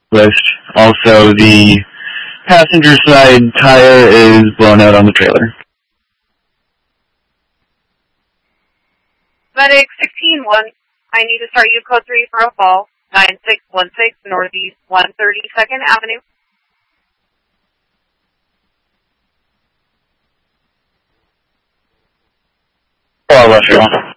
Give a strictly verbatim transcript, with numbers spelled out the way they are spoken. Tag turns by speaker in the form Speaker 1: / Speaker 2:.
Speaker 1: list. Also, the passenger side tire is blown out on the trailer.
Speaker 2: Medic sixteen one, I need to start you code three for a fall, nine six one six Northeast one thirty-second Avenue.
Speaker 1: Oh, left one.